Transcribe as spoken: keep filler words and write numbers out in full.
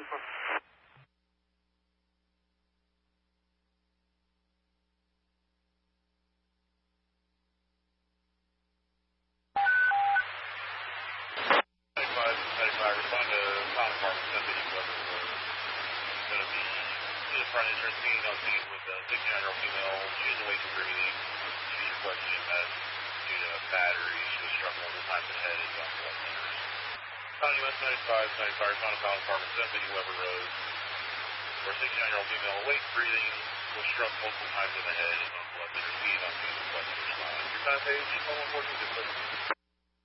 ninety-five, ninety-five, respond to Town Apartment, seven fifty Weber Road. It's going to be in the front entrance, being on scene with a sixty-nine-year-old female. She is awake and breathing. She is requesting E M S due to battery. She was struck multiple times in the head and is on blood thinners. County U S ninety-five, ninety-five, respond to Town Apartment, seven fifty Weber Road. Where a sixty-nine-year-old female, awake, breathing, was struck multiple times in the head and is on blood thinners. He is on scene with blood thinners. Your time page, one one four two six seven.